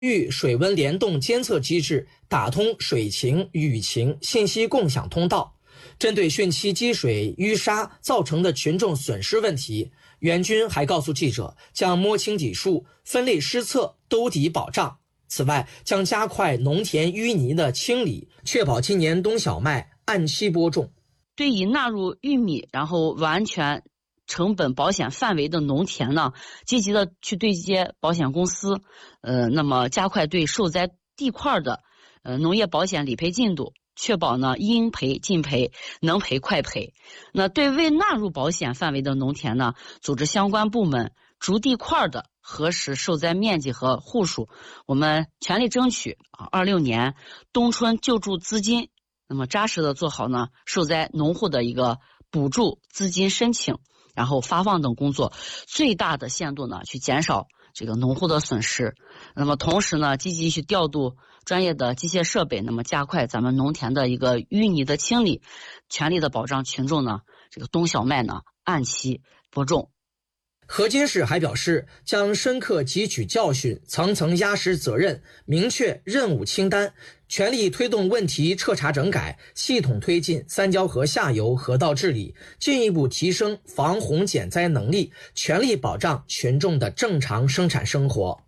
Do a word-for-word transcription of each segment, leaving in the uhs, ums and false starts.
域水温联动监测机制打通水情、雨情信息共享通道。针对汛期积水淤沙造成的群众损失问题，袁军还告诉记者，将摸清底数，分类施策，兜底保障。此外，将加快农田淤泥的清理，确保今年冬小麦按期播种。 对已纳入玉米然后完全成本保险范围的农田呢，积极的去对接保险公司，呃，那么加快对受灾地块的呃农业保险理赔进度。确保呢应赔尽赔，能赔快赔。那对未纳入保险范围的农田呢，组织相关部门逐地块的核实受灾面积和户数，我们全力争取啊，二六年冬春救助资金，那么扎实的做好呢受灾农户的一个补助资金申请，然后发放等工作，最大的限度呢去减少这个农户的损失。那么同时呢，积极去调度专业的机械设备，那么加快咱们农田的一个淤泥的清理，全力的保障群众呢这个冬小麦呢按期播种。 河津市还表示，将深刻汲取教训，层层压实责任，明确任务清单，全力推动问题彻查整改，系统推进三交河下游河道治理，进一步提升防洪减灾能力，全力保障群众的正常生产生活。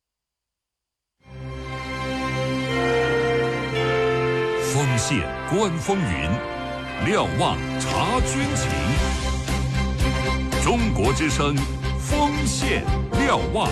锋线观风云，瞭望察军情。中国之声，锋线瞭望。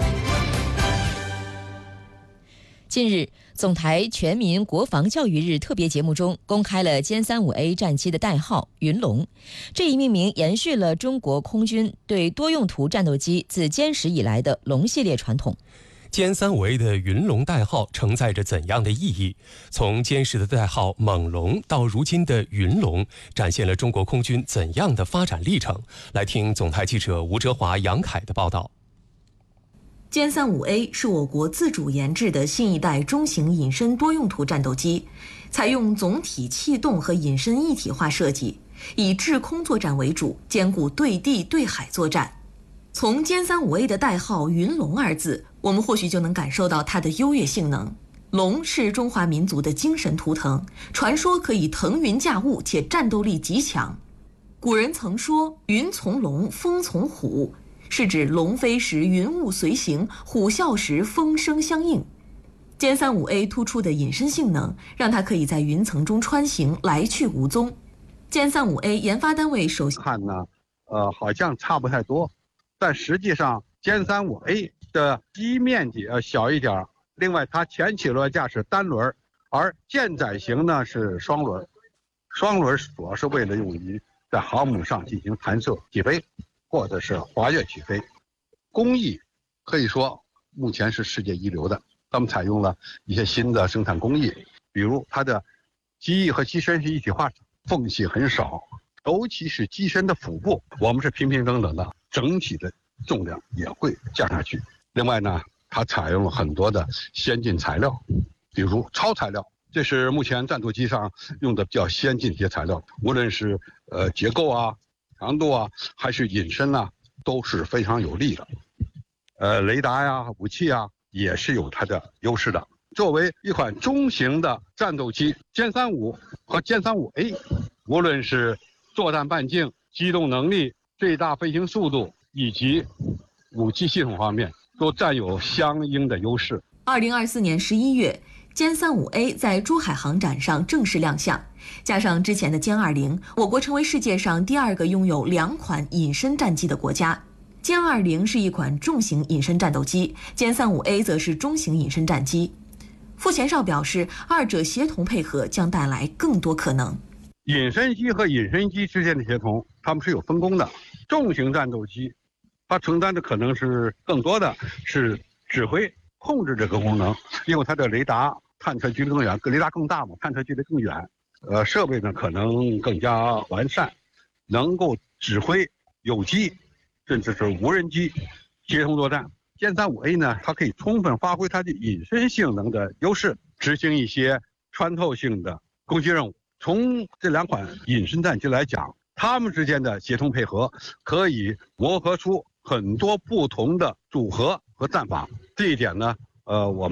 近日，总台全民国防教育日特别节目中公开了歼三五 A 战机的代号“云龙”，这一命名延续了中国空军对多用途战斗机自歼十以来的龙系列传统。 歼三五 A 的云龙代号承载着怎样的意义？从歼十的代号猛龙到如今的云龙，展现了中国空军怎样的发展历程？来听总台记者吴哲华、杨凯的报道。 歼三五 A 是我国自主研制的新一代中型隐身多用途战斗机，采用总体气动和隐身一体化设计，以制空作战为主，兼顾对地对海作战。从歼三五 A 的代号云龙二字，我们或许就能感受到它的优越性能。龙是中华民族的精神图腾，传说可以腾云驾雾，且战斗力极强。古人曾说云从龙，风从虎，是指龙飞时云雾随行，虎啸时风声相应。歼三五 A 突出的隐身性能，让它可以在云层中穿行，来去无踪。歼三五 A 研发单位首席看呢，呃，好像差不太多。但实际上歼三五 A 的机面积要小一点，另外它前起落架是单轮，而舰载型呢是双轮。双轮主要是为了用于在航母上进行弹射起飞或者是滑跃起飞。工艺可以说目前是世界一流的，他们采用了一些新的生产工艺，比如它的机翼和机身是一体化，缝隙很少，尤其是机身的腹部我们是平平整整的，整体的重量也会降下去。另外呢，它采用了很多的先进材料，比如超材料，这是目前战斗机上用的比较先进的一些材料，无论是呃结构啊、强度啊，还是隐身啊，都是非常有利的。呃，雷达呀、武器啊，也是有它的优势的。作为一款中型的战斗机，歼三五和歼三五 A， 无论是作战半径、机动能力、最大飞行速度以及武器系统方面，都占有相应的优势。 二零二四年十一月，歼三五 A 在珠海航展上正式亮相，加上之前的歼二零，我国成为世界上第二个拥有两款隐身战机的国家。歼二零是一款重型隐身战斗机，歼三五 A 则是中型隐身战机。傅前哨表示，二者协同配合将带来更多可能。 隐身机和隐身机之间的协同，它们是有分工的。重型战斗机，它承担的可能是更多的是指挥控制这个功能，因为它的雷达探测距离更远，雷达更大嘛，探测距离更远，呃，设备呢可能更加完善，能够指挥有机甚至是无人机协同作战。歼三五 A 呢，它可以充分发挥它的隐身性能的优势，执行一些穿透性的攻击任务。从这两款隐身战机来讲，它们之间的协同配合可以磨合出很多不同的组合和战法。这一点呢， 呃，我们。